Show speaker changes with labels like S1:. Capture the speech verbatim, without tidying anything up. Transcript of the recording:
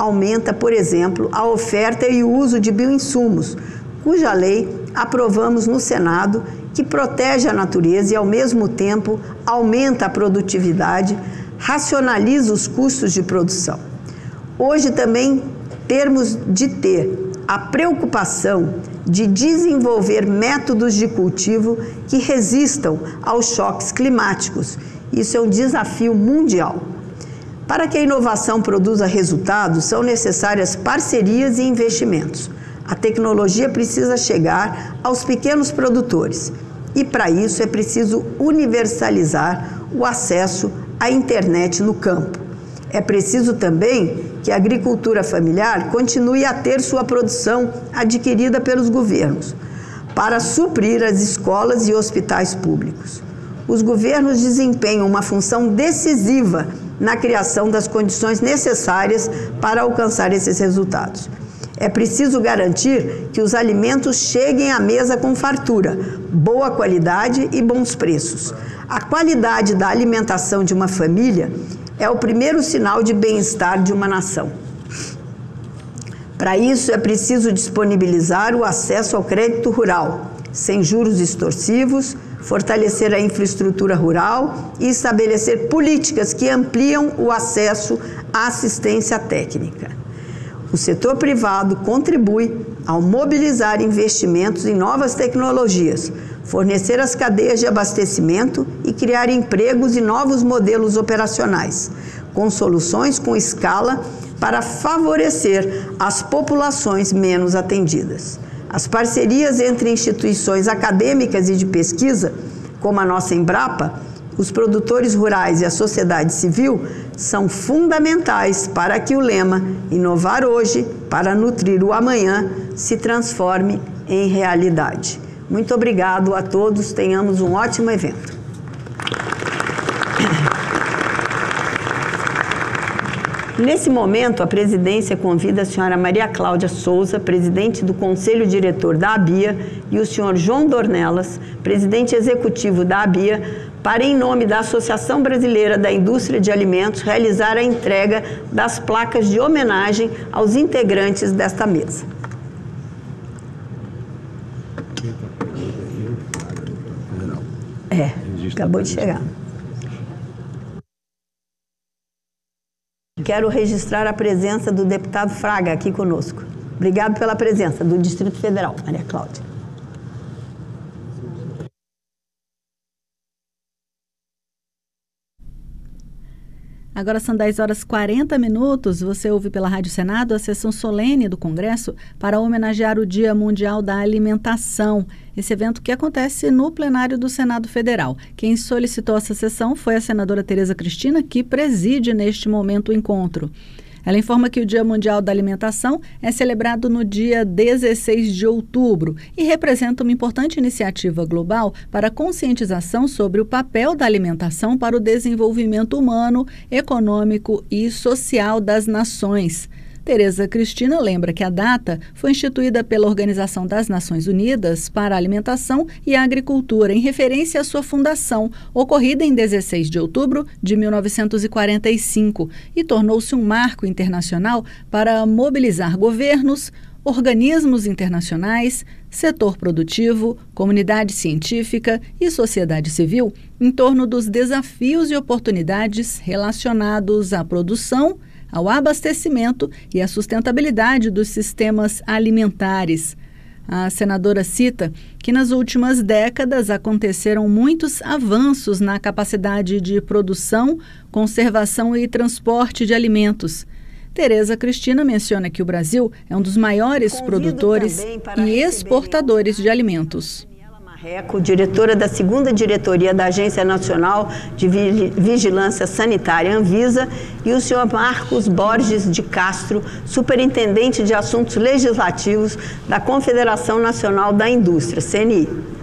S1: aumenta, por exemplo, a oferta e o uso de bioinsumos, cuja lei aprovamos no Senado, que protege a natureza e, ao mesmo tempo, aumenta a produtividade, racionaliza os custos de produção. Hoje também temos de ter a preocupação de desenvolver métodos de cultivo que resistam aos choques climáticos. Isso é um desafio mundial. Para que a inovação produza resultados, são necessárias parcerias e investimentos. A tecnologia precisa chegar aos pequenos produtores e, para isso, é preciso universalizar o acesso à internet no campo. É preciso também que a agricultura familiar continue a ter sua produção adquirida pelos governos, para suprir as escolas e hospitais públicos. Os governos desempenham uma função decisiva na criação das condições necessárias para alcançar esses resultados. É preciso garantir que os alimentos cheguem à mesa com fartura, boa qualidade e bons preços. A qualidade da alimentação de uma família é o primeiro sinal de bem-estar de uma nação. Para isso, é preciso disponibilizar o acesso ao crédito rural, sem juros extorsivos, fortalecer a infraestrutura rural e estabelecer políticas que ampliam o acesso à assistência técnica. O setor privado contribui ao mobilizar investimentos em novas tecnologias, fornecer as cadeias de abastecimento e criar empregos e novos modelos operacionais, com soluções com escala para favorecer as populações menos atendidas. As parcerias entre instituições acadêmicas e de pesquisa, como a nossa Embrapa, os produtores rurais e a sociedade civil, são fundamentais para que o lema "Inovar hoje para nutrir o amanhã" se transforme em realidade. Muito obrigado a todos, tenhamos um ótimo evento. Nesse momento, a presidência convida a senhora Maria Cláudia Souza, presidente do Conselho Diretor da ABIA, e o senhor João Dornelas, presidente executivo da ABIA, para, em nome da Associação Brasileira da Indústria de Alimentos, realizar a entrega das placas de homenagem aos integrantes desta mesa. É, acabou de chegar. Quero registrar a presença do deputado Fraga aqui conosco. Obrigado pela presença do Distrito Federal, Maria Cláudia.
S2: Agora são dez horas e quarenta minutos. Você ouve pela Rádio Senado a sessão solene do Congresso para homenagear o Dia Mundial da Alimentação. Esse evento que acontece no plenário do Senado Federal. Quem solicitou essa sessão foi a senadora Tereza Cristina, que preside neste momento o encontro. Ela informa que o Dia Mundial da Alimentação é celebrado no dia dezesseis de outubro e representa uma importante iniciativa global para a conscientização sobre o papel da alimentação para o desenvolvimento humano, econômico e social das nações. Tereza Cristina lembra que a data foi instituída pela Organização das Nações Unidas para a Alimentação e a Agricultura, em referência à sua fundação, ocorrida em dezesseis de outubro de mil novecentos e quarenta e cinco, e tornou-se um marco internacional para mobilizar governos, organismos internacionais, setor produtivo, comunidade científica e sociedade civil em torno dos desafios e oportunidades relacionados à produção, ao abastecimento e à sustentabilidade dos sistemas alimentares. A senadora cita que nas últimas décadas aconteceram muitos avanços na capacidade de produção, conservação e transporte de alimentos. Tereza Cristina menciona que o Brasil é um dos maiores Convido produtores e exportadores de alimentos.
S1: Reco, diretora da segunda diretoria da Agência Nacional de Vigilância Sanitária, Anvisa, e o senhor Marcos Borges de Castro, superintendente de assuntos legislativos da Confederação Nacional da Indústria, C N I.